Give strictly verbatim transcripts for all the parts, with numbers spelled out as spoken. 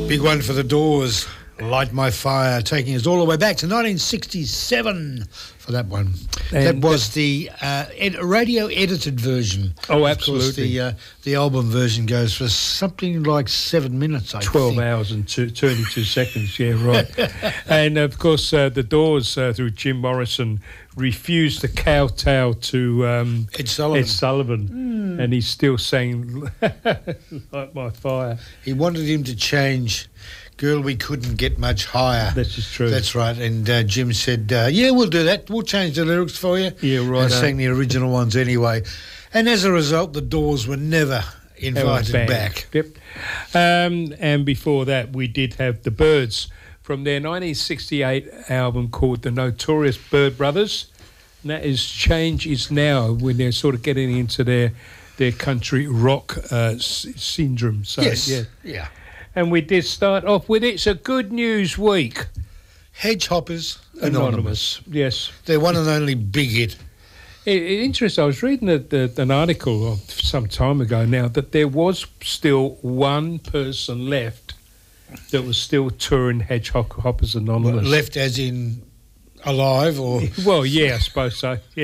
Big one for the Doors. Light My Fire, taking us all the way back to nineteen sixty-seven for that one. And that was the uh, ed- radio edited version. Oh, absolutely. Of course, the uh, the album version goes for something like seven minutes. I Twelve think. hours and two, twenty-two seconds. Yeah, right. And of course, uh, the Doors uh, through Jim Morrison refused to kowtow to um, Ed Sullivan. Ed Sullivan, mm. and he's still saying "Light My Fire." He wanted him to change. Girl, we couldn't get much higher. That's just true. That's right. And uh, Jim said, uh, yeah, we'll do that. We'll change the lyrics for you. Yeah, right. And sang the original ones anyway. And as a result, the Doors were never invited back. Yep. Um, and before that, we did have the Byrds from their nineteen sixty-eight album called The Notorious Byrd Brothers. And that is Change Is Now, when they're sort of getting into their their country rock uh, s- syndrome. So, yes. Yeah. Yeah. And we did start off with It's a Good News Week. Hedgehoppers Anonymous. Anonymous. Yes. Their one and only big hit. It, it, interesting. I was reading a, the, an article of some time ago now that there was still one person left that was still touring Hedgehoppers Anonymous. Well, left as in alive or... Well, yeah, I suppose so. Yeah.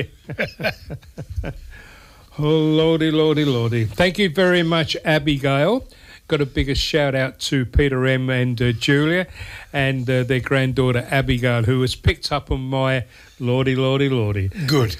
Oh, lordy, lordy, lordy. Thank you very much, Abigail. Got a bigger shout out to Peter M and uh, Julia and uh, their granddaughter Abigail, who was picked up on my lordy, lordy, lordy. Good.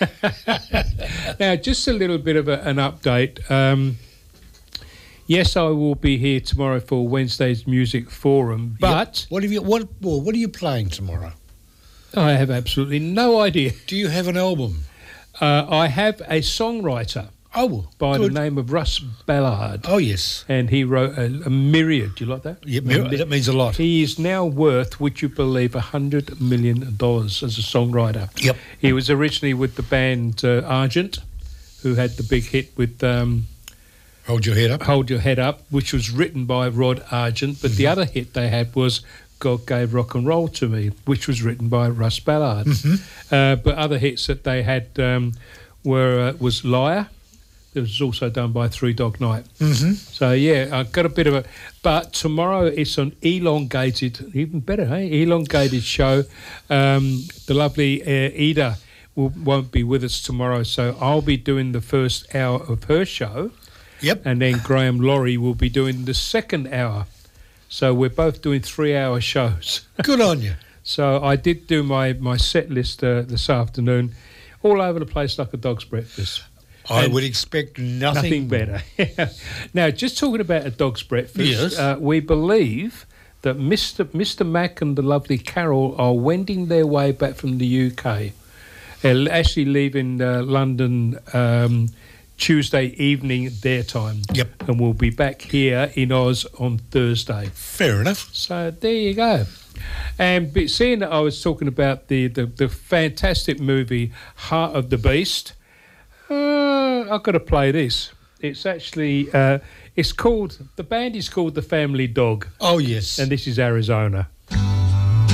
Now, just a little bit of a, an update. Um, yes, I will be here tomorrow for Wednesday's Music Forum, but... Yep. What have you? What? Well, what are you playing tomorrow? I have absolutely no idea. Do you have an album? Uh, I have a songwriter. Oh, by good. the name of Russ Ballard. Oh, yes. And he wrote a, a myriad. Do you like that? Yeah, that means a lot. He is now worth, would you believe, one hundred million dollars as a songwriter. Yep. He was originally with the band uh, Argent, who had the big hit with... Um, Hold Your Head Up. Hold Your Head Up, which was written by Rod Argent. But mm-hmm. the other hit they had was God Gave Rock and Roll to Me, which was written by Russ Ballard. Mm-hmm. Uh, but other hits that they had um, were uh, was Liar. It was also done by Three Dog Night. Mm-hmm. So, yeah, I've got a bit of a... But tomorrow it's an elongated, even better, hey? Elongated show. Um, the lovely uh, Ida will, won't be with us tomorrow, so I'll be doing the first hour of her show. Yep. And then Graham Laurie will be doing the second hour. So we're both doing three-hour shows. Good on you. So I did do my, my set list uh, this afternoon, all over the place like a dog's breakfast. I and would expect nothing, nothing better. Now, just talking about a dog's breakfast, yes. uh, we believe that Mister Mister Mac and the lovely Carol are wending their way back from the U K. They're actually leaving uh, London um, Tuesday evening their time. Yep. And we'll be back here in Oz on Thursday. Fair enough. So there you go. And but seeing that I was talking about the, the, the fantastic movie Heart of the Beast, Uh, I've got to play this. It's actually, uh, it's called, the band is called The Family Dog. Oh, yes. And this is Arizona.